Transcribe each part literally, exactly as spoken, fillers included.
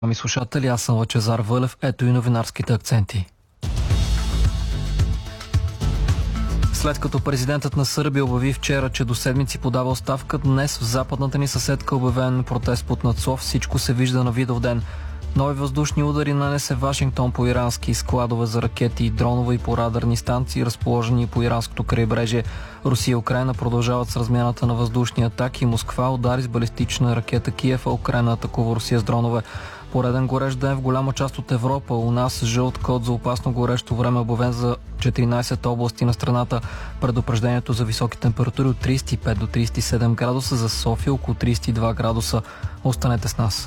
Ами слушатели, аз съм Лъчезар Вълев. Ето и новинарските акценти. След като президентът на Сърбия обяви вчера, че до седмици подава оставка, днес в западната ни съседка обявен протест под надслов "Всичко се вижда на Видовден". Нови въздушни удари нанесе Вашингтон по ирански складове за ракети и дронове и по радарни станции, разположени по иранското крайбрежие. Русия и Украйна продължават с размяната на въздушни атаки. Москва удари с балистична ракета Киев, а Украйна атакува Русия с дронове. Пореден горещ ден в голяма част от Европа. У нас жълт код за опасно горещо време е обявен за четиринайсет области на страната. Предупреждението за високи температури от трийсет и пет до трийсет и седем градуса, за София около трийсет и два градуса. Останете с нас.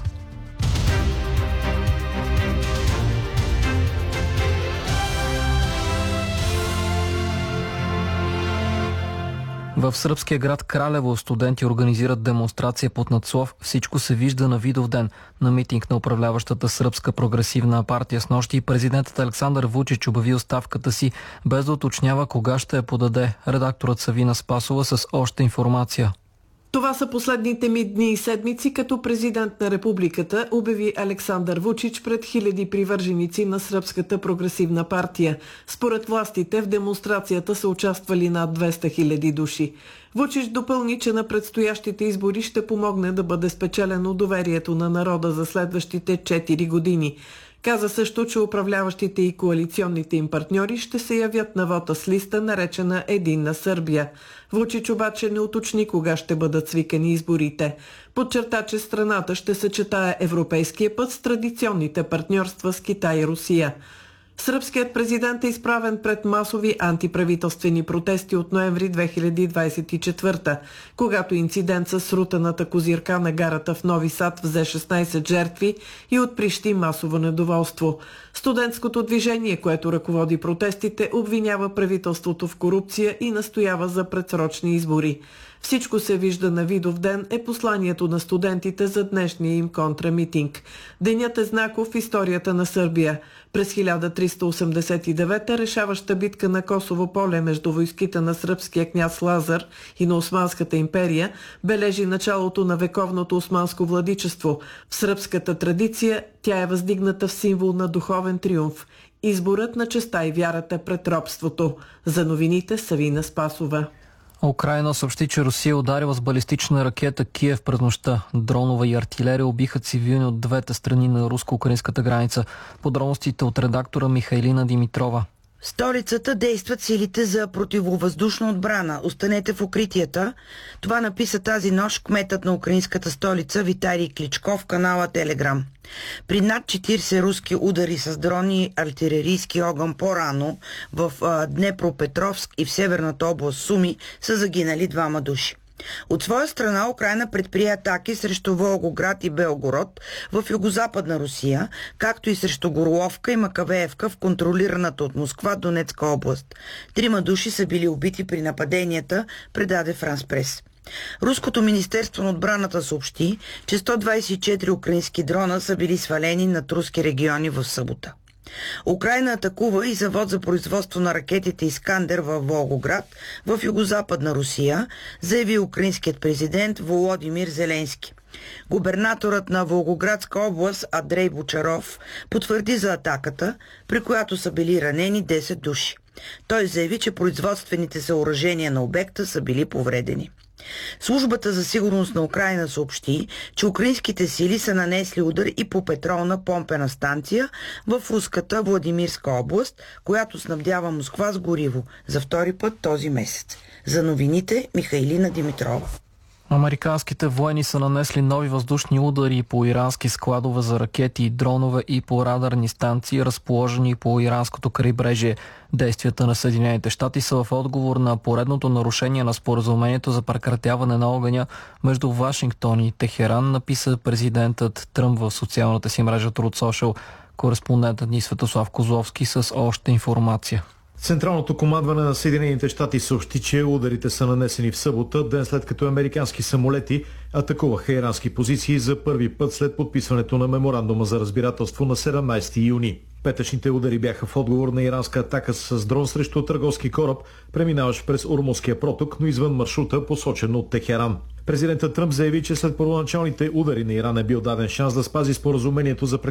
В сръбския град Кралево студенти организират демонстрация под надслов "Всичко се вижда на Видовден". На митинг на управляващата сръбска прогресивна партия снощи президентът Александър Вучич обяви оставката си, без да уточнява кога ще я подаде. Редакторът Савина Спасова с още информация. Това са последните ми дни и седмици, като президент на републиката, обяви Александър Вучич пред хиляди привърженици на Сръбската прогресивна партия. Според властите в демонстрацията са участвали над двеста хиляди души. Вучич допълни, че на предстоящите избори ще помогне да бъде спечелено доверието на народа за следващите четири години. Каза също, че управляващите и коалиционните им партньори ще се явят на вота с листа, наречена "Единна Сърбия". Вучич обаче не уточни кога ще бъдат свикани изборите. Подчерта, че страната ще съчетае европейския път с традиционните партньорства с Китай и Русия. Сръбският президент е изправен пред масови антиправителствени протести от ноември две хиляди двайсет и четвърта, когато инцидент с срутаната козирка на гарата в Нови Сад взе шестнайсет жертви и отприщи масово недоволство. Студентското движение, което ръководи протестите, обвинява правителството в корупция и настоява за предсрочни избори. "Всичко се вижда на Видовден" е посланието на студентите за днешния им контрамитинг. Денят е знаков в историята на Сърбия. През хиляда триста осемдесет и девета решаваща битка на Косово поле между войските на сръбския княз Лазар и на Османската империя бележи началото на вековното османско владичество. В сръбската традиция тя е въздигната в символ на духовен триумф. Изборът на честа и вярата пред робството. За новините Савина Спасова. Украйна съобщи, че Русия ударила с балистична ракета Киев през нощта. Дронове и артилерия убиха цивилни от двете страни на руско-украинската граница. Подробностите от редактора Михайлина Димитрова. В столицата действат силите за противовъздушна отбрана. Останете в укритията. Това написа тази нощ кметът на украинската столица Виталий Кличко в канала Телеграм. При над четирийсет руски удари с дрони и артилерийски огън по-рано в Днепропетровск и в северната област Суми са загинали двама души. От своя страна Украйна предприе атаки срещу Волгоград и Белгород в югозападна Русия, както и срещу Горловка и Макавеевка в контролираната от Москва Донецка област. Трима души са били убити при нападенията, предаде Франс Прес. Руското министерство на отбраната съобщи, че сто двайсет и четири украински дрона са били свалени над руски региони в събота. Украйна атакува и завод за производство на ракетите Искандер във Волгоград, в югозападна Русия, заяви украинският президент Володимир Зеленски. Губернаторът на Волгоградска област Андрей Бочаров потвърди за атаката, при която са били ранени десет души. Той заяви, че производствените съоръжения на обекта са били повредени. Службата за сигурност на Украйна съобщи, че украинските сили са нанесли удар и по петролна помпена станция в руската Владимирска област, която снабдява Москва с гориво за втори път този месец. За новините Михайлина Димитрова. Американските военни са нанесли нови въздушни удари по ирански складове за ракети и дронове и по радарни станции, разположени по иранското крайбрежие. Действията на Съединените щати са в отговор на поредното нарушение на споразумението за прекратяване на огъня между Вашингтон и Техеран, написа президентът Тръмп в социалната си мрежа Truth Social. Кореспондентът ни Светослав Козловски с още информация. Централното командване на Съединените щати съобщи, че ударите са нанесени в събота, ден след като американски самолети атакуваха ирански позиции за първи път след подписването на меморандума за разбирателство на седемнайсети юни. Петъчните удари бяха в отговор на иранска атака с дрон срещу търговски кораб, преминаващ през Ормузския проток, но извън маршрута, посочен от Техеран. Президентът Тръмп заяви, че след първоначалните удари на Иран е бил даден шанс да спази споразумението за прекратяване